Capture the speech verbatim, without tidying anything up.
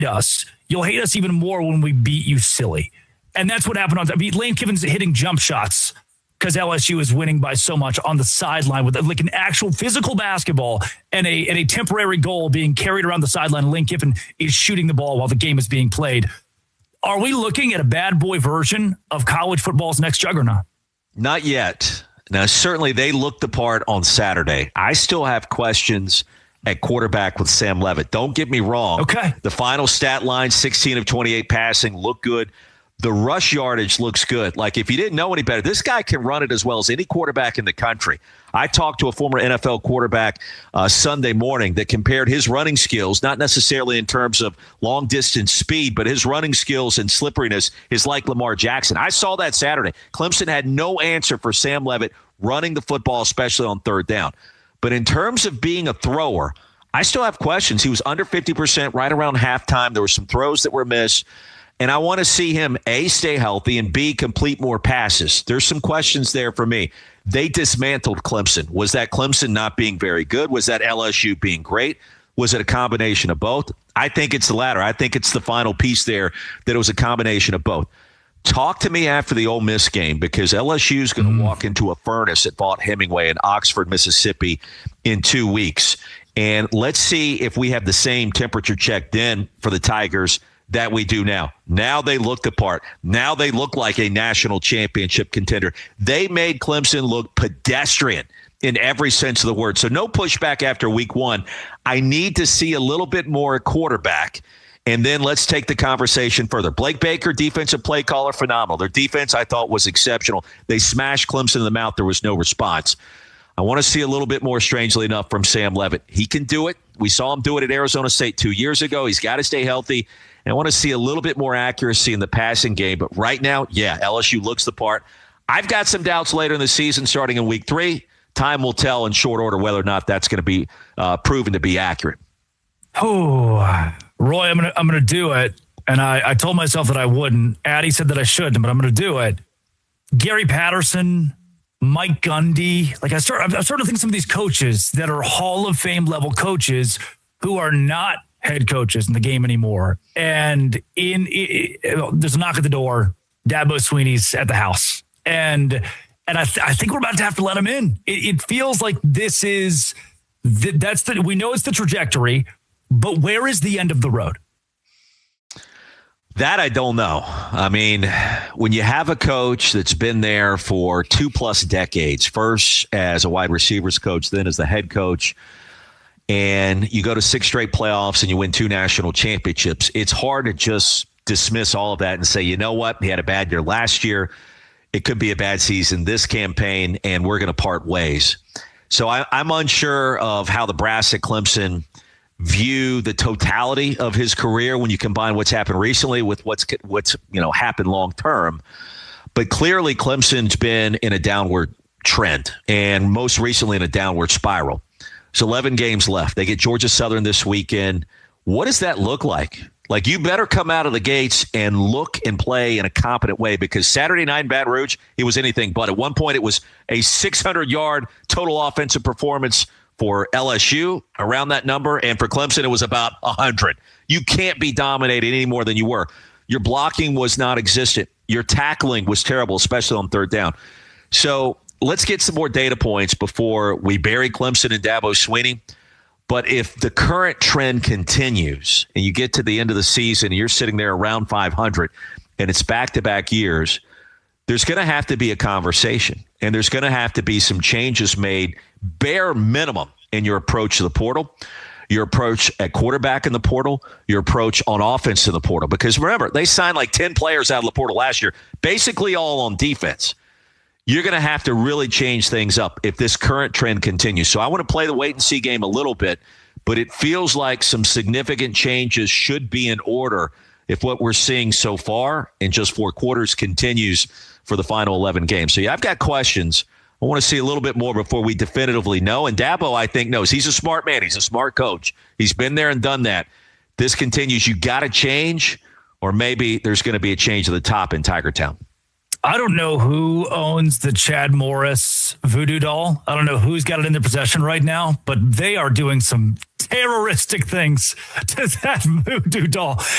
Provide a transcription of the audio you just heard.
us, you'll hate us even more when we beat you silly. And that's what happened on. I mean, Lane Kiffin's hitting jump shots because L S U is winning by so much on the sideline with like an actual physical basketball and a and a temporary goal being carried around the sideline. Lane Kiffin is shooting the ball while the game is being played. Are we looking at a bad boy version of college football's next juggernaut? Not yet. Now, certainly they looked the part on Saturday. I still have questions at quarterback with Sam Leavitt. Don't get me wrong. Okay. The final stat line, sixteen of twenty-eight passing, looked good. The rush yardage looks good. Like, if you didn't know any better, this guy can run it as well as any quarterback in the country. I talked to a former N F L quarterback uh, Sunday morning that compared his running skills, not necessarily in terms of long-distance speed, but his running skills and slipperiness is like Lamar Jackson. I saw that Saturday. Clemson had no answer for Sam Leavitt running the football, especially on third down. But in terms of being a thrower, I still have questions. He was under fifty percent right around halftime. There were some throws that were missed. And I want to see him, A, stay healthy, and B, complete more passes. There's some questions there for me. They dismantled Clemson. Was that Clemson not being very good? Was that L S U being great? Was it a combination of both? I think it's the latter. I think it's the final piece there that it was a combination of both. Talk to me after the Ole Miss game, because L S U is going to mm. walk into a furnace at Vaught Hemingway in Oxford, Mississippi in two weeks. And let's see if we have the same temperature check then for the Tigers that we do now. Now they look the part. Now they look like a national championship contender. They made Clemson look pedestrian in every sense of the word. So no pushback after week one. I need to see a little bit more at quarterback. And then let's take the conversation further. Blake Baker, defensive play caller, phenomenal. Their defense, I thought, was exceptional. They smashed Clemson in the mouth. There was no response. I want to see a little bit more, strangely enough, from Sam Leavitt. He can do it. We saw him do it at Arizona State two years ago. He's got to stay healthy. And I want to see a little bit more accuracy in the passing game. But right now, yeah, L S U looks the part. I've got some doubts later in the season, starting in week three. Time will tell in short order whether or not that's going to be uh, proven to be accurate. Oh, Roy, I'm going to I'm gonna do it. And I, I told myself that I wouldn't. Addie said that I shouldn't, but I'm going to do it. Gary Patterson, Mike Gundy. Like I start, I'm starting to think some of these coaches that are Hall of Fame level coaches who are not head coaches in the game anymore. And in it, it, there's a knock at the door. Dabo Sweeney's at the house. And and I, th- I think we're about to have to let him in. It, it feels like this is, th- that's the, we know it's the trajectory, but where is the end of the road? That I don't know. I mean, when you have a coach that's been there for two plus decades, first as a wide receivers coach, then as the head coach, and you go to six straight playoffs and you win two national championships, it's hard to just dismiss all of that and say, you know what, he had a bad year last year. It could be a bad season this campaign, and we're going to part ways. So I, I'm unsure of how the brass at Clemson view the totality of his career when you combine what's happened recently with what's what's you know happened long term. But clearly, Clemson's been in a downward trend, and most recently in a downward spiral. There's eleven games left. They get Georgia Southern this weekend. What does that look like? Like, you better come out of the gates and look and play in a competent way, because Saturday night in Baton Rouge, it was anything but. At one point, it was a six hundred yard total offensive performance for L S U, around that number, and for Clemson, it was about one hundred. You can't be dominated any more than you were. Your blocking was non-existent. Your tackling was terrible, especially on third down. So let's get some more data points before we bury Clemson and Dabo Sweeney. But if the current trend continues and you get to the end of the season and you're sitting there around five hundred and it's back-to-back years, there's going to have to be a conversation, and there's going to have to be some changes made, bare minimum, in your approach to the portal, your approach at quarterback in the portal, your approach on offense in the portal. Because remember, they signed like ten players out of the portal last year, basically all on defense. You're going to have to really change things up if this current trend continues. So I want to play the wait-and-see game a little bit, but it feels like some significant changes should be in order if what we're seeing so far in just four quarters continues for the final eleven games. So, yeah, I've got questions. I want to see a little bit more before we definitively know. And Dabo, I think, knows. He's a smart man. He's a smart coach. He's been there and done that. This continues. You got to change, or maybe there's going to be a change at the top in Tiger Town. I don't know who owns the Chad Morris voodoo doll. I don't know who's got it in their possession right now, but they are doing some terroristic things to that voodoo doll.